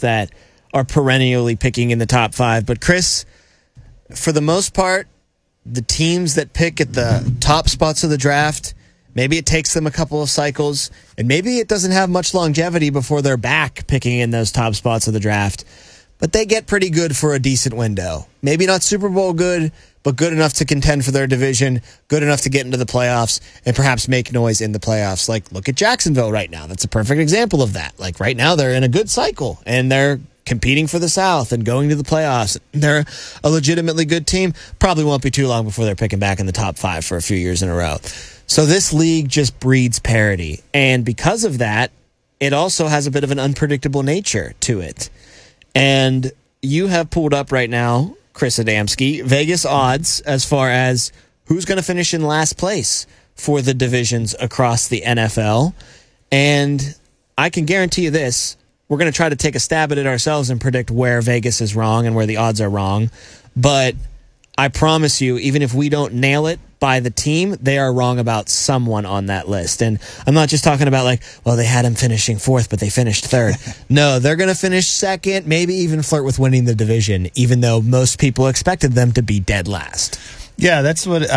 that are perennially picking in the top 5. But Chris, for the most part, the teams that pick at the top spots of the draft, maybe it takes them a couple of cycles, and maybe it doesn't have much longevity before they're back picking in those top spots of the draft. But they get pretty good for a decent window. Maybe not Super Bowl good, but good enough to contend for their division, good enough to get into the playoffs, and perhaps make noise in the playoffs. Like, look at Jacksonville right now. That's a perfect example of that. Like, right now, they're in a good cycle, and they're competing for the South and going to the playoffs. They're a legitimately good team. Probably won't be too long before they're picking back in the top 5 for a few years in a row. So this league just breeds parity. And because of that, it also has a bit of an unpredictable nature to it. And you have pulled up right now, Chris Adamski, Vegas odds as far as who's going to finish in last place for the divisions across the NFL. And I can guarantee you this. We're going to try to take a stab at it ourselves and predict where Vegas is wrong and where the odds are wrong. But I promise you, even if we don't nail it by the team, they are wrong about someone on that list. And I'm not just talking about like, well, they had him finishing 4th, but they finished 3rd. No, they're going to finish 2nd, maybe even flirt with winning the division, even though most people expected them to be dead last. Yeah, that's what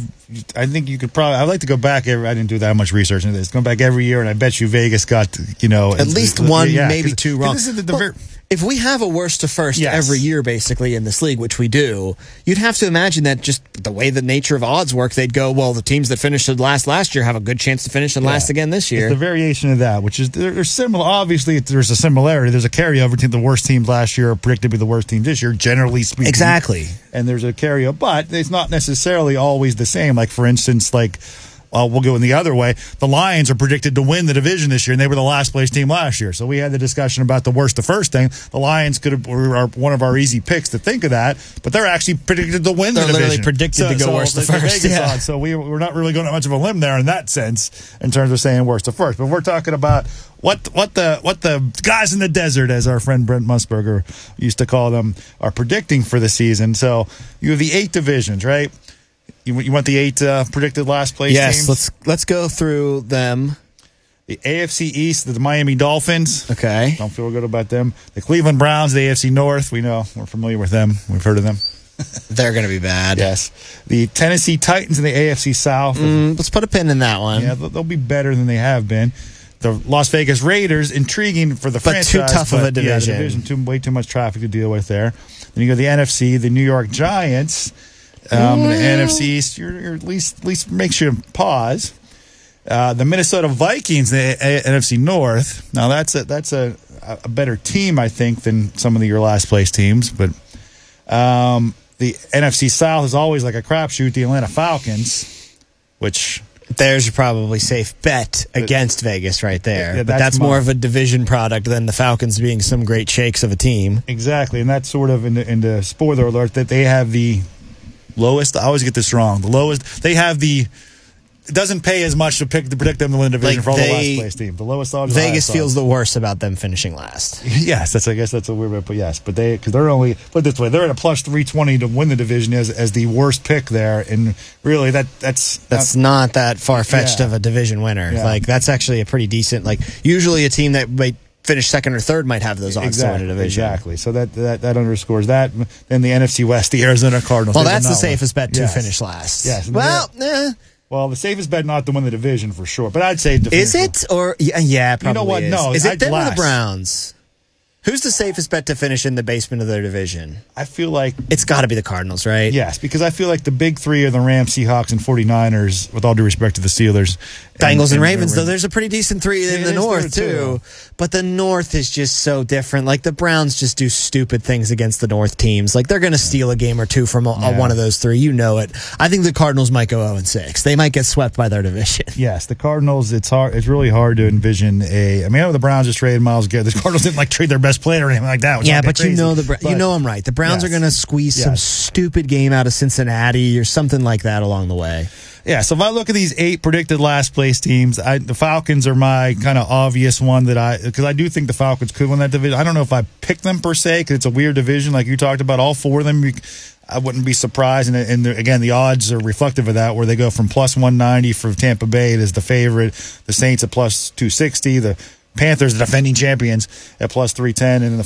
I think you could probably. I'd like to go back. I didn't do that much research into this. Go back every year, and I bet you Vegas got at least one, maybe two wrong. This is if we have a worst to first every year, basically, in this league, which we do, you'd have to imagine that just the way the nature of odds work, they'd go, well, the teams that finished last year have a good chance to finish last again this year. It's the variation of that, which is they're similar. Obviously, there's a similarity. There's a carryover to the worst teams last year are predicted to be the worst teams this year, generally speaking. Exactly. And there's a carryover, but it's not necessarily always the same. Like, for instance, we'll go in the other way. The Lions are predicted to win the division this year, and they were the last place team last year. So we had the discussion about the worst to first thing. The Lions were one of our easy picks to think of that, but they're actually predicted to win the division. They're literally predicted to go worst to first. Odds, so we're not really going on much of a limb there in that sense in terms of saying worst to first. But we're talking about what the guys in the desert, as our friend Brent Musburger used to call them, are predicting for the season. So you have the 8 divisions, right? You want the 8 predicted last place teams? Yes, let's go through them. The AFC East, the Miami Dolphins. Okay. Don't feel good about them. The Cleveland Browns, the AFC North. We know. We're familiar with them. We've heard of them. They're going to be bad. Yes. The Tennessee Titans in the AFC South. Let's put a pin in that one. Yeah, they'll be better than they have been. The Las Vegas Raiders, intriguing for the franchise. But too tough of a division. Yeah, the division, way too much traffic to deal with there. Then you go to the NFC, the New York Giants. The NFC East, you're at least makes you pause. The Minnesota Vikings, the NFC North. Now that's a better team, I think, than some of your last place teams. But the NFC South is always like a crapshoot. The Atlanta Falcons, which there's your probably safe bet against Vegas right there. Yeah, but that's more of a division product than the Falcons being some great shakes of a team. Exactly, and that's sort of in the spoiler alert that they have the lowest. I always get this wrong. The lowest. They have the. It doesn't pay as much to predict them to win the division for all the last place team. The lowest odds. Vegas feels the worst about them finishing last. Yes, I guess that's a weird way. But yes, but because they're only put it this way, they're at a plus 320 to win the division as the worst pick there, and really that's not that far fetched of a division winner. Yeah. Like that's actually a pretty decent. Like usually a team that might finish 2nd or 3rd might have those odds to win a division. Exactly. So that underscores that. Then the NFC West, the Arizona Cardinals. Well, that's the safest bet to finish last. Yes. Well, the safest bet not to win the division for sure. But I'd say is it or yeah, probably. You know what? Is. No, is it them or the Browns? Who's the safest bet to finish in the basement of their division? I feel like it's got to be the Cardinals, right? Yes, because I feel like the big 3 are the Rams, Seahawks, and 49ers, with all due respect to the Steelers. Bengals and Ravens, though there's a pretty decent 3 in the North, too. But the North is just so different. Like, the Browns just do stupid things against the North teams. Like, they're going to steal a game or 2 from one of those 3. You know it. I think the Cardinals might go 0-6. They might get swept by their division. Yes, the Cardinals, it's really hard to envision I know the Browns just traded Myles Garrett. The Cardinals didn't, trade their best player or anything like that. Yeah, but you know I'm right. The Browns are going to squeeze some stupid game out of Cincinnati or something like that along the way. Yeah, so if I look at these 8 predicted last place teams, the Falcons are my kind of obvious one because I do think the Falcons could win that division. I don't know if I pick them per se because it's a weird division like you talked about. All 4 of them, I wouldn't be surprised. And again, the odds are reflective of that, where they go from plus 190 for Tampa Bay as the favorite, the Saints at plus 260, the Panthers, the defending champions, at plus 310, and then the